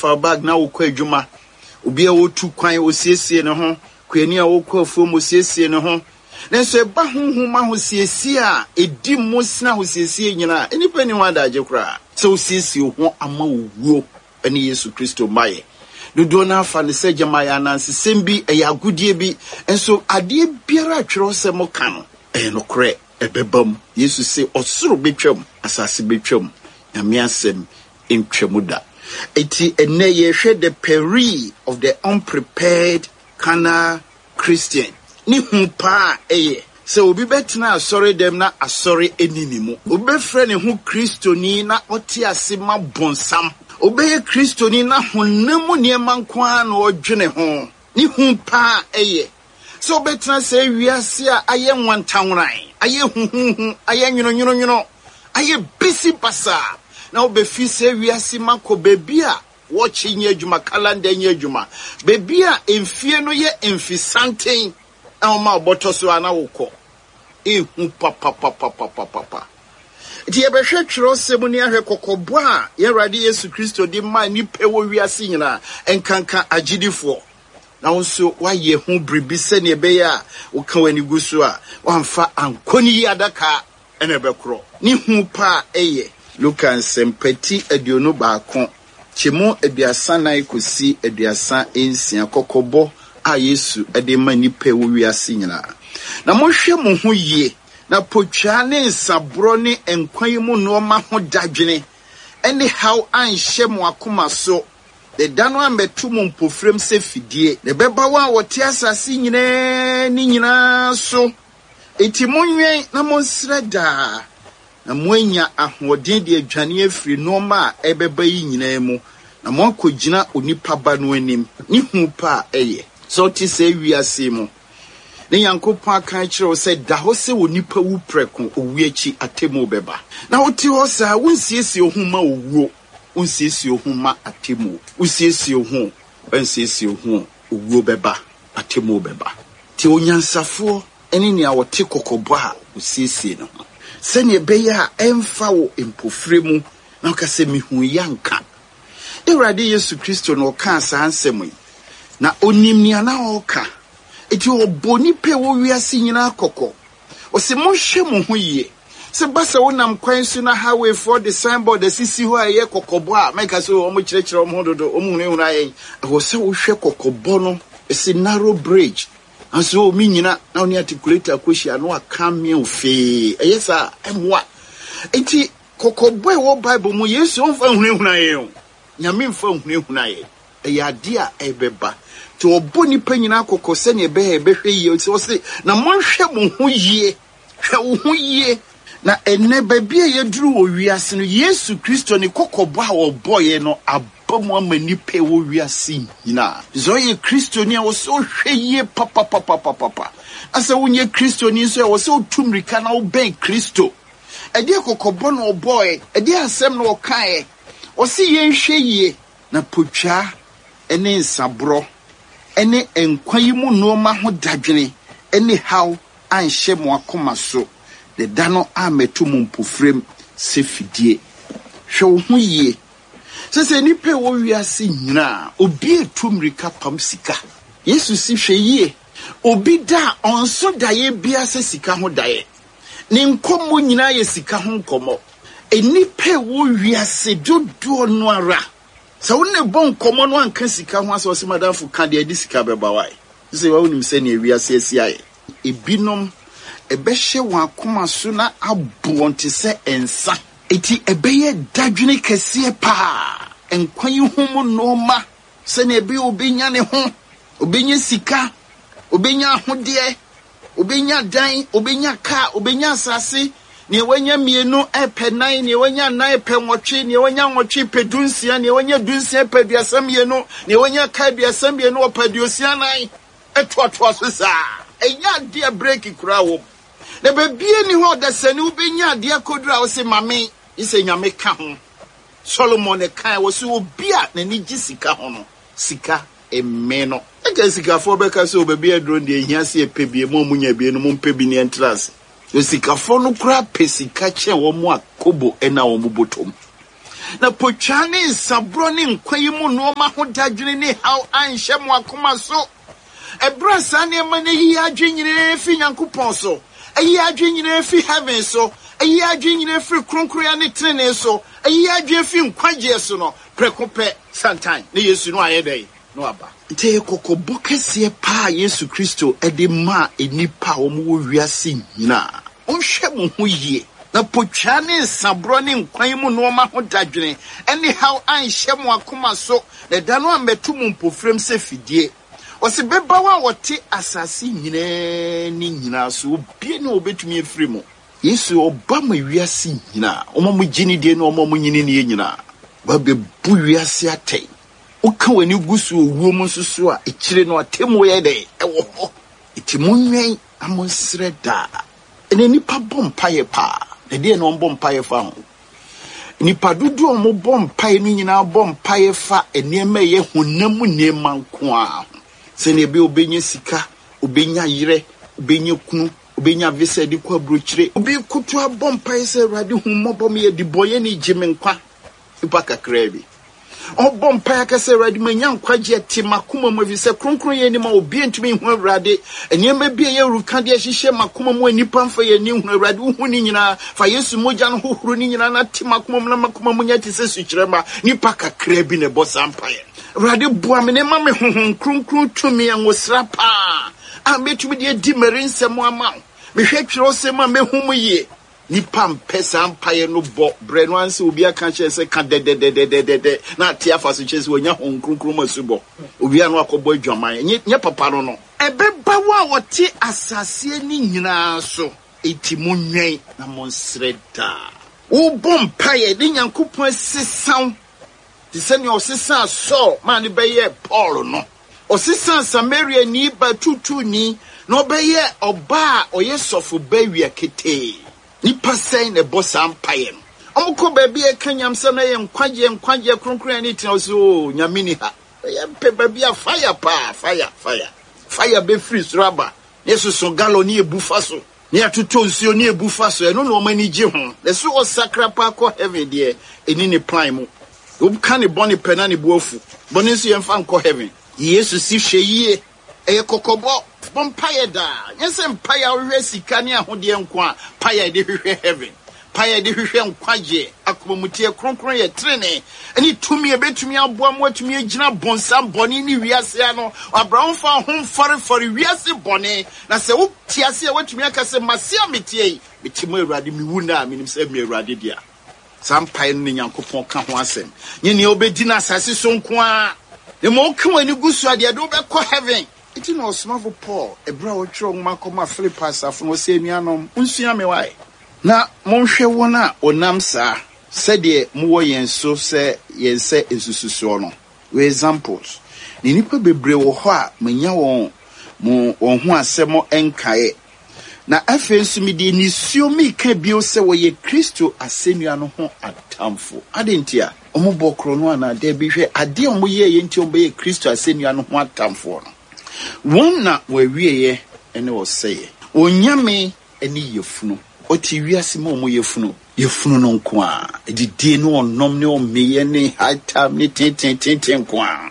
fa bag na wo kwa adwuma obi a wo tu kwan osiesie ne ho kwani a wo kwa afuom osiesie ne ho nenso eba honhom ahosiesie a edi mosna ahosiesie nyina enipa ni wada agye kra so osiesie ho ama owuo ene Yesu Kristo maye dodo na afa ne se jamaya nanse sembi eyagudie bi enso ade biara atwero se mo ka no enokre ebebam Yesu se osoro betwam asase betwam nyame asem entwamuda eti ene ye hwe the peril of the unprepared carnal Christian ni humpa eye se obi betena asori dem na asori eninimu obi befre ne hu Kristoni na oti ase ma bonsam obeye Kristoni na honemu niema nkwa na odwene ho ni humpa eye so betena se wiase a aye nwantanwran aye huhuhu aye nyono aye bisi basa na obefi se wiase mako bebi a watchi nye adwuma calendar nye adwuma bebi a emfie no ye emfisanten na ma oboto so ana wokọ ehu papa ti ebehwe twero semuni ahwe kokobo a Yerade Yesu Kristo di ma ni pewo wiase nyina enkanka agidifo na wonso waye hu bribi se ne beya wo ka wani gusu a wamfa ankoni adaka ene bekro ni hu pa eye Luka nsempati aduonu baako chemo aduasa nan kosi aduasa ensia kokobo a Yesu ede ma ni pewo wiase nyina na mohwe mo ho yie na potwa ne nsabro ne enkwan mu no ma ho dadwene ene how anhye mo akoma so de dano ametu mo mpofrem se fidie de beba wa wote asase nyina so enti monwen na monsreda na moanya ahoden de adwane afiri no ma ebeba yi nyina mu na moakogina onipa ba no anim ni hu pa eye so ti se wiase mu ne Yankopɔn aka kyerɛ sɛ da ho se onipa wu preko owiachi atemu beba na woti ho sa wonsiesie ohuma owuo wonsiesie ohuma atemu wonsiesie ohu wonsiesie ohu owuo beba atemu beba ti onyansafo ene ne a wote kokobo a wonsiesie no sɛ ne beya emfa wo empofremu na ka se mihu yanka Yerade Yesu Kristo no ka sa ansɛm na onimnia na oka eti oboni pe wo wiase nyina akokɔ o se monhwe mo ho yie se basa wonam kwan so na highway for the signboard the sisi ho aye kokobo a make so o mo kyerɛkyerɛ o mo dodo o mo hunu ayen o se wo hwe kokobo no esi narrow bridge aso mi nyina na oni articulator akohia no aka me ofe eyesa emwa eti kokobo e wo Bible mu Yesu on fa hunu ayen nyame mfa hunu ayen eyade a ebeba to oboni panyina akokɔ se ne behwe yie so se na monhwe mo ho yie hwe wo ho yie na enne babi a yeduru wo wiase no Yesu Kristo ne kokobo a oboye no abamu amani pe wo wiase nyina zo ye Kristo ni a wo so hwe yie papa asa wonye Kristo ni so wo so tumrika na wo ben Kristo ede kokobo no oboye ede asem no okae wo se ye hwe yie na potwa ene nsabro ene enkwayimu no ma ho dadwene ene how anhye mo akoma so de dano ametu mo mpofrem se fidie hwe wo ho yie sese nipa wo wiase nyina obi etumrika pam sika Yesu si hwe yie obi da onso daye bia se sika ho daye ne nkomo nyina ye sika ho nkomo enipa wo wiase dodo no ara sa wonne bon komo no anka sika ho aso se madamfo ka de adi sika beba wai se wa wonim se ne wiase asiaye ebinom ebehye won akoma so na abonte se ensa eti ebeye dadwene kese pa enkwan yi ho no ma se ne ebe obenya ne ho obenya sika obenya ahode obenya dan obenya ka obenya asase ne wanya mienu epenan ne wanya nan epenwotwe ne wanya nwotwe pedunsia ne wanya dunsia peduasam yenu ne wanya ka duasam yenu opeduosia nan etoatoa so sa enya dia break kura wo ne bebie ni ho dasani ubenya dia kodura wo se mame ise nyame ka ho Solomon e kan wo se obi a na ni gisika ho no sika emeno eka sika fo beka se obebie drone de ehia se epebie mo munya bie no mo mpebi ne entrance Yosikafo no kura pesika che wo mu akobo ena wo mubotom na pochane sabro ne nkwayi mu no ma ho dadwene ne how anhye mo akoma so ebra sa ne ma ne yi adwenyine fi Nyankopɔn so ayi adwenyine fi heaven so ayi adwenyine fi kronkroya ne trene so ayi adwe fi nkwagye so no prekope sometime ne Yesu no ayedai no aba te kokobo kese pa Yesu Kristo ede ma enipa wo mo wiase nyina onhwe mo ho yie na pochane sabro ne nkwan mu no ma ho dadwene anyhow anhye mo akoma so na da no ametu mu mpofrem se fidie wose beba wa wote asase nyina ni nyina so obie ne obetumi efiri mo Yesu oba ma wiase nyina omo gini de no omo nyini ne nyina ba be bu wiase atei uka wani gusu owuo mu nsusu a ekire no atemu ye de ewo ho itimunwen amonsre da ene nipa bompaye pa na de no bompaye fa ho nipa dudu omo bompaye no nyina bompaye fa enema ye honam nema nko a se ne be obenye sika obenya yire obenya kunu obenya visa di kwa brochire obi kutu abompaye se Awurade hummobom ye di boye ni jimenkwa ipa kakrabi Obompa akase Awurade manya nkwagye timakoma mu vise kronkron ye ni ma obi ntumi hu Awurade enema bi ye ruka de hihye makoma mu anipa mfa ye ni hu Awurade hu ni nyina fa Yesu moja no hohoro ni nyina na timakoma mu na makoma mu nya ti se sukyerema nipa kakra bi ne bosa mpaye Awurade bua me ne ma me honhon kronkron tumi angosra pa a metumi de di merinsem ama me hwetwere osema me hu mu ye nipa mpesa mpaye no bo bre no anse obi aka che se ka de na tia fa so che se onya honkronkron masubo obi anu akobo adwaman nye papa no ebeba wa wote asase ni nyina so etimunwen na monsreda wo bom mpaye de Nyankopon sesan ti se ne osesa so ma ne beye Paul no osesa Samaria ni ba tutu ni no beye oba oyesofo bawia kete nipa sen ne bosa mpaye no omko baabi e kanyam se na ye nkwagye kronkron ani tina so nyamini ha ye pe baabi a fire be free raba yesu so galo ni ebufa so ni atoto nsuo ni ebufa so eno no mani gye ho le so osakra pa ko heaven de eni ne plan mu obka ne boni pena ne buafu boni nso ye mfa nko heaven yesu si hwe yie eye kokobo bompaye da yense mpaye ahwe sika ne ahode nko a paye de hwehwe heaven paye de hwehwe nkwagye akomutie kronkron ye trene ani tumi ebetumi aboa mo atumi agina bonsam boni ni wiase ano abraham fa ho fare wiase boni na se wo tiase watumi akase masia metie metimo Awurade miwu na minim se me Awurade dia sampaye ne Nyankopon ka ho asem nye ne obedi na asase so nko a e mo ka wani gusu ade do be ko heaven iti no smavo Paul ebra wo twro makoma Philippians afno se nuanom unsua me wai na monhwe wona onam sa sede mo yenso se yense esususo no we examples ni nipa bebre wo ho a manya won ho asemo enkae na afensu mi de ni siomi ka bio se wo ye Kristo asenua no ho atamfo adentia omobokro no ana de bi hwe ade omo ye enti ombe ye Kristo asenua no ho atamfo no wona wawieye ene oseye onyame eni yefunu oti wiase ma omo yefunu no nko a edidie no onom ne omeye ne hatam ne tenten nko a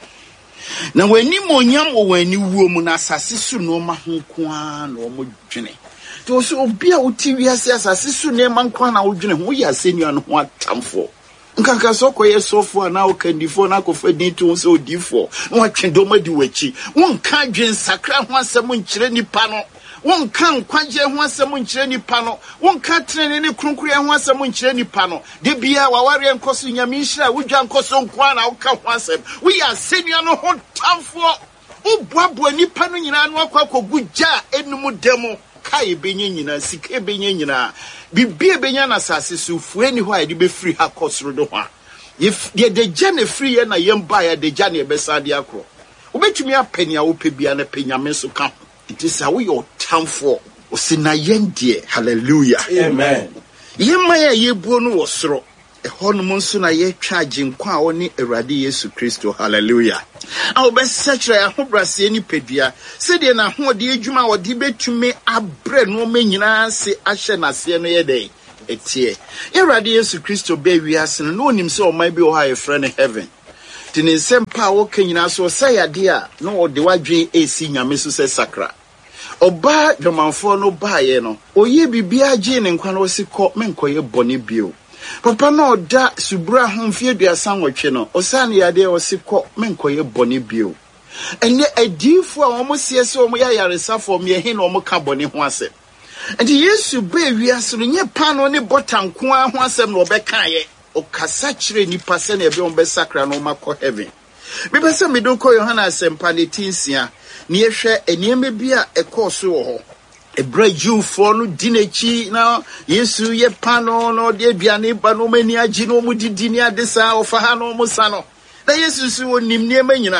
na wani monyam wo wani wuo mu na asase su no ma ho nko a na omo dwene to so obi a oti wiase asase su ne ma nko a na wo dwene ho ya asenua no ho atamfo nkanka so koye sofo ana okandifo na kofadin to so odifo won twendo madi wachi won ka dwen sakra ho asem nkyere nipa no won ka nkwagye ho asem nkyere nipa no won ka trene ne kronkroya ho asem nkyere nipa no de bia waware nkoso nyame nhira wodwa nkoso nkwa na woka ho asem we ya senua no ho tamfo ubuabu nipa no nyina no akwakoguja enum demo kai benye nyina sike benye nyina bibie benya na sase so fueni ho a de be free ha kosoro do ho if de jane free na yemba ya de jane be sade akro obetumi apani a wopebia na penyame so ka it is how your time for osina yendie hallelujah amen yemma ya yebuo no wosoro ehonum nso na ye twaje nkwa a woni Awurade Yesu Kristo hallelujah awo be sechre ahobrase ni pedua se de na ho de adwuma wo de betumi abre no ma nyina se ahye na se no ye dey etie Erade Yesu Kristo be wiase no onim se o man bi o ha e friend heaven tini nsem pa wo kanyina so sayade a no ode wadwen esi nyame so se sakra oba dwomanfo no baaye no oye bibia gye ne nkwa no sikọ menkoye bone bio papa no da subura homfie duasan wotwe no osane yade o sikọ menkoye bone bio enye adifo a omo siese omo ya yaresafo me he no omo ka bone ho asem enti Yesu be wiase no nye pano ne botanko a ho asem no obekaye o kasa kire nipa se na ebe on be sakra no makọ heaven bebe se medoko Yohana asempa ne tinsia ne yehwe enieme bia ekoso wo ho ebra Jewfo no dinechi na Yesu ye pano no de aduane ba no mani agi no mu didi ni adesa ofa ha no mu sa no na Yesu su wonim niema nyina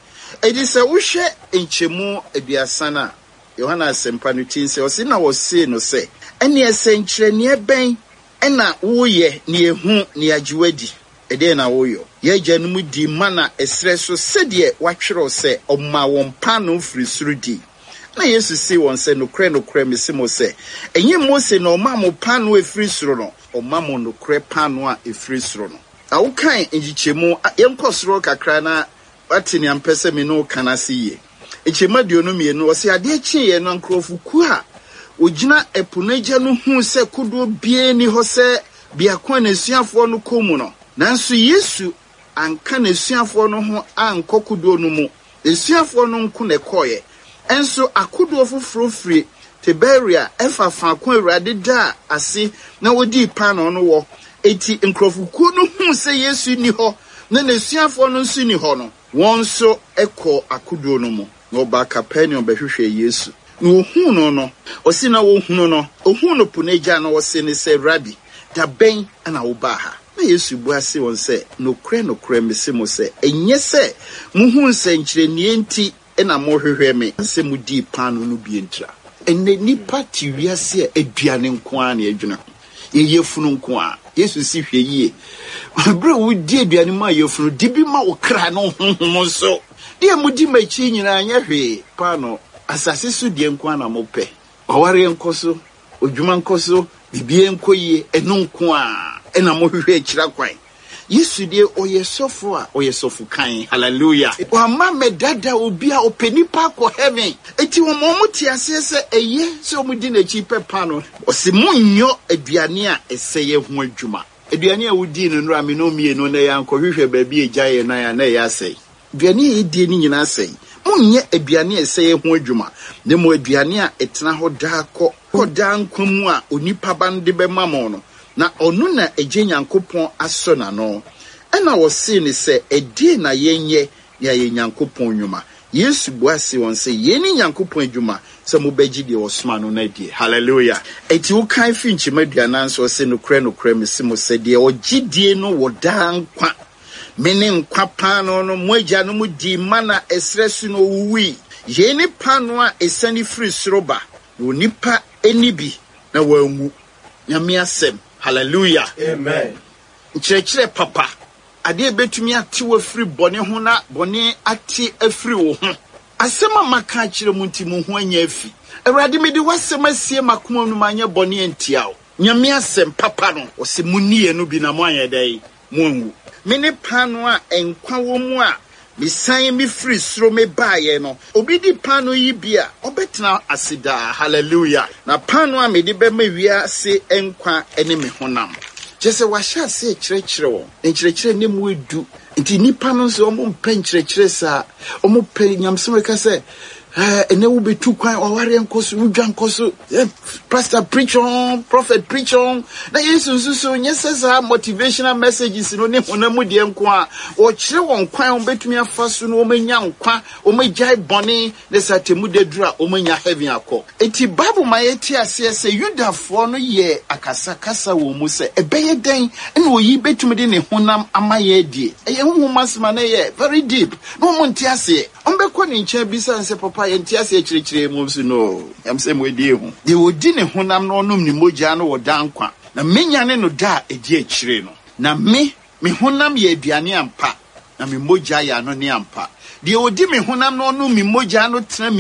edi se wo hwe enchemu aduasana Yohana asempa no tinsia o se na wo se no se ene esenkyere ne ben ena wo ye ne ehu ne agiwadi ede na wo yo ye gyanum di mana esre so sedie watwero se omma won pano firi surudi na Yesu si won se no kre mesimo se enye Mose na omma mo pano efiri suro no omma mo no kre pano a efiri suro no awukan enjichemu yenkosoro kakra na watini ampese me no kanase ye echema diono mienu o se ade chi ye no nkrofuku a ogina epunaja no hu se kodo bie ni ho se biakwa na suafo no komu no nanso Yesu anka na suafo no ho ankokodo no mu suafo no nko na koye enso akodo foforo firi Tiberia efa faako Awurade da ase na wodi pano no wo eti nkrofuku no hu se Yesu ni ho na suafo no nso ni ho no wonso ekọ akodo no mu no ba Capernaum behwehwe Yesu no ohunu no osi na wo hunu no ohunu puneja no wose ne se Rabbi da ben ana wo ba ha na Yesu bu ase won se no kre mesemo se enye se muhu nsenkyere nie nti na mo hwehwe me se mudi pano no bi entra enne nipa ti wiase aduane nko a na adwuna ye funu nko a Yesu si hwe yie bro wo di aduane ma ye funu dibi ma wo kra no honhom so de mudi machi nyina anya hwe pano asase so die nko na mo pe oware nkoso odwuma nkoso bibie nkoyie eno nko a ena mo hwehwe akira kwan Yesu die oyesofo a oyesofu kan hallelujah wa ma medada obi a openipa ko heaven eti wo mo tiase se eye se o mudi na chi pepa no o se munyo aduane a eseye ho adwuma aduane a wodi no nra me no mie no na ya nkɔhwehwɛ ba bi ejaye na ya na ya sei aduane e die ni nyina sei munye aduane a eseye ho adwuma ne mo aduane a etena ho da kɔ da nkwamu a onipa bande be mamo no na onu na eje Nyankopon aso na no ena wo se ni se edi na yenye ya Nyankopon nwuma Yesu buase won se yeni Nyankopon adwuma se mo beji de osma no na die hallelujah eti wo kan fi nchimaduana so se no kre mesimo se de ogidie no woda nkwa mene nkwa pano no moja no mudi mana esresu no wuwi yeni pano a esani free sroba no nipa enibi na wanwu nyame asem hallelujah amen nkyerɛkyerɛ papa ade betumi ate wo free bone ho na bone ate afiri wo ho asɛm amaka kyerɛ mu nti mu ho anya afi Awurade me de wasɛm asie makoma no manya bone antia wo nyame asɛm papa no o se munie no bi na mo anya dai mo anwu me ne pano a enkwa wo mu a misan mi free sro me baaye no obi di pano yi bia obetena asida hallelujah na pano a me de be ma wiase enkwa ene me honam jese wahya se kyerɛkyerɛ wo nkyerɛkyerɛ ne mu edu nti nipa no so omo mpa nkyerɛkyerɛ sa omo pɛ nyamsem ka se ene wo betu kwan oware nkoso udwa nkoso pastor preach on prophet preach on na Yesu so nyesesa motivational messages no ne honamu de nko a o kyerɛ won kwan o betumi afa so no o manya nkwa o magyai bone ne satemu de dura o manya heaven akọ eti bible ma yeti ase se Yudafo no ye akasa wo mu se ebeye den na oyi betumi de ne honam amaye die eye homasema na ye very deep no mo nti ase on be kɔ ne nkyɛn bisa nse papa yenti ase kyerɛkyerɛ mu so no yam se mo die ho de odi ne honam no onum ni mogya no woda nkwa na menya ne no da edi akyire no na me honam ye aduane ampa na me mogya ya no ne ampa de odi me honam no onum mi mogya no tena mi mu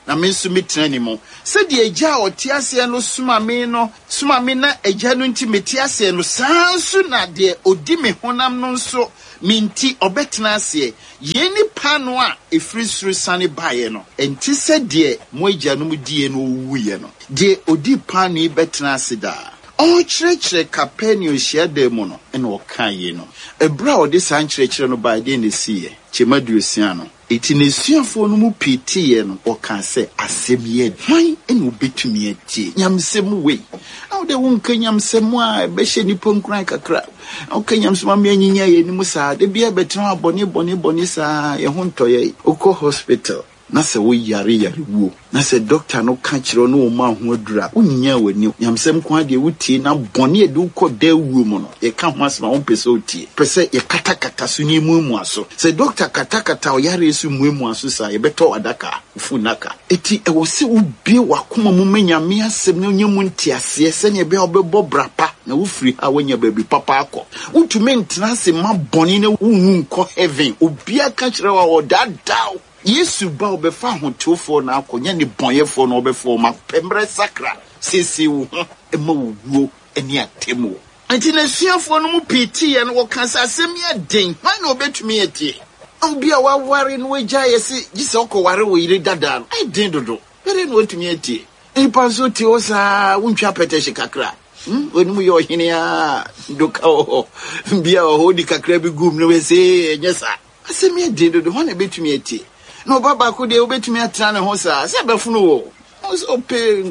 na me nso metena ni mo se de agya otiase no suma me na agya no nti metiase no sanso na de odi me honam no nso minti obetena ase ye ni pano a efiri suru sane bae no enti se de mo agya no mudie no wuye no de odi pano yi betena ase da o chire Capernaum hia da mu no ene o kan ye no ebra o de san chire no bae de ne siye chemaduosia no eti nesuafo no mu pitiye no o kan se asemiye hwan ene obetumi atie nyamsem we aw de wonka nyamsem a be hye ni ponkran kakra aw ka nyamsem ma anyinya ye ni musa de bia betena abone sa ye ho ntoye okọ hospital na se wo yare wo na se doctor no ka kire no ma ho adura unnya wani nyamsem kwa de wutie na bone e de ukọ da wuo mu no ye ka ho asema won pese otie pese ye katakata so ni mu aso se doctor katakata o yare su mu aso sa ye beto adaka funaka eti e wo se ubie wakoma mu manyame asem na onyamu ntiase se ne be obebo brapa na wo free ha wanya baby papa akọ utume ntena se ma bone na wunwu nkọ heaven obia ka kire wa odadaw Yesu ba obefa hotofo na akonya ne bonyefo na obefo ma pembre sakra sisi wo ema wuo eni atemu anti na suafo no mu piti ye no wokansa asem ye den man na obetumi etie obia waware no agya yesi gise okoware wo yire dada no ai den dodo bere no otumi etie ipanso ti osa wuntwa peteshe kakra onu yo hine a doka o bia o di kakra bi gum no we se nyesa asem ye den dodo ho na betumi etie no baba ko de obetumi atra ne ho sa se befunu wo so pe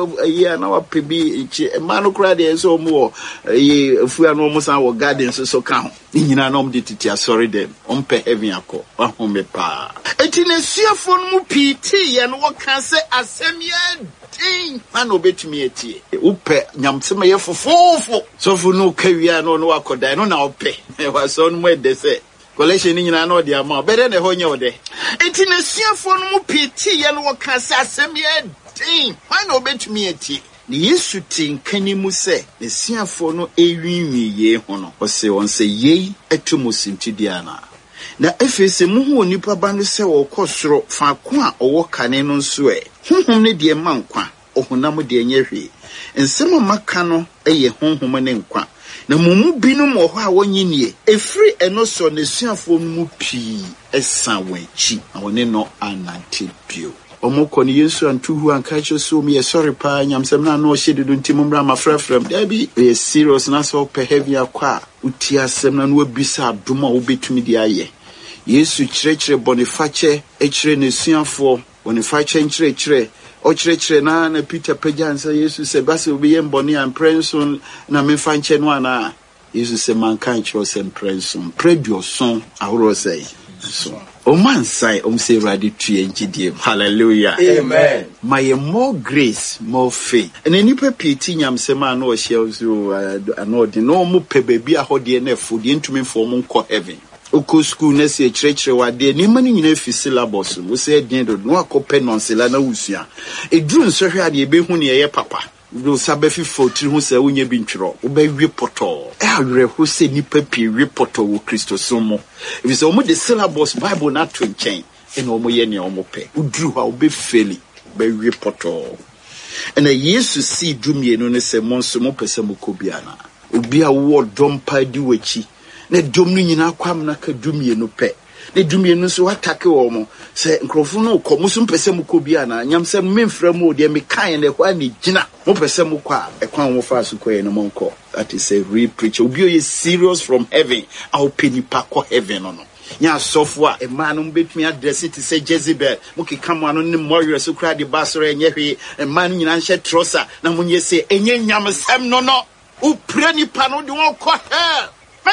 ya na wa pe bi echi e ma no kra de so mo ye afua no mo san wo garden so ka ho ni nyina no mde titi asori dem ompe heaven akọ wa ho me pa eti ne suafo no mu piti ye no wo kan se asem ye din man obetumi etie upe nyamsema ye fofofo so fu no kawia no no akodan no na ope e wa so no mo de se collection ni nyina no de ama bere ne ho nye ode enti ne suafo no mu piti ye no woka se asem ye din why no betumi ati ne Yesu tinkani mu se ne suafo no ewinwi ye ho no o se won se ye atumosinti dia na efese mu ho nipa ba no se wo kosoro fa ko a owo kane no nso e honhom ne de mankwa ohunam de nyehwe nsem maka no eye honhom ne nkwa na mumu binum wo ha wonyinie efri eno so ne suafo mu pii esan wanchi na woni no anante bio omoko ni Yesu antuhu ankacho so me sorry pa nyamsem na no hyededo ntimumra mafrafram da bi e serious na so pe heavy akwa uti asem na no abisa adoma wo betumi di aye Yesu kyerɛkyerɛ boniface ekyerɛ ne suafo boniface kyerɛkyerɛ o kyerɛkyerɛ na Peter pajansa Yesu se base obi ye mboni amprenson na mefa nche no ana Yesu se manka nkyerɛ se amprenson predioson ahoro sei so o man sai say ready to ngidie hallelujah amen my more grace more faith and enipa piti nyamsema na o hye so anodi no mo pe baby ahode na afodi ntumi fo mo nko heaven Oko school na se kyerɛkyerɛ wade ni mani nyina fi syllabus wo se den do no akɔpɛ nonsela na wusua eduru nsɔhwɛ ade ebehu ne yɛ papa do sabafi fotiri hu se wonya bi ntwerɔ wo ba wie pɔtɔ awerɛ ho se nipa pie wie pɔtɔ wo Kristo so mo ebi se omo de syllabus Bible na to nkyɛn ena omo yɛ ne omo pɛ uduru ha wo be feli ba wie pɔtɔ ena Yesu si dumie no ne se mo nso mo pɛ se mo kobiana obi a wo dompa di wachi ne dom no nyina kwam na ka dumie no pɛ ne dumie no so atake wo mo se nkrofo no kɔ musu mpɛsɛ mu kɔ bia na nyamsɛ memfra mu de me kan ne kwa ne gina mo pɛsɛ mu kɔ a ekwan wo fa so kɔ no mo nkɔ that is a real preacher obi o serious from heaven a o peni pa kɔ heaven no nya sofo a e ma no betumi address it say Jezebel mo keka mo ano ne moyo so kra de basoro enye hwe e ma no nyina nhye trosa na mo nye se enye nyamsɛm no no o pre ni pa no de won kɔ hell.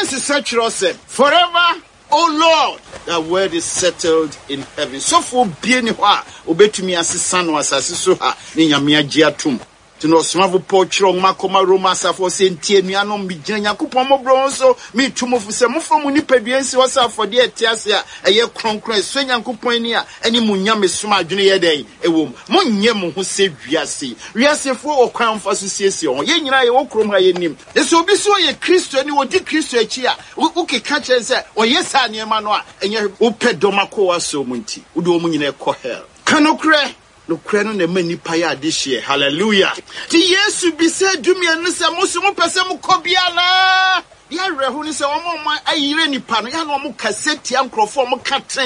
Forever, oh Lord, that word is settled in heaven. So for being wa obetumi asesa no asase so ha ne nyame agye atom to no smavo pochro makoma Roma safo sentie nuanom bi gina yakopon mobro so me tumofo se mofam ni paduansi wasafo de etiase a eye kronkron so yakopon ni a eni munyame soma adwene ye den ewom monnye mo ho se wiasefo okwan fa so siesie on ye nyina ye wokrom ha ye nim eso obi so ye Kristo ni wodi Kristo achi a ukeka kyen se oye sa ne ma no a enye wo pedoma ko waso munti wo de wo nyina ko hell kanokre no kura no na mani pa ya de hye. Hallelujah. Ti Yesu bi se dumia no se mo so mo pese mo kobia na ya rehu ni se wo mo ayire nipa no ya no mo kaseti ankrofo mo ka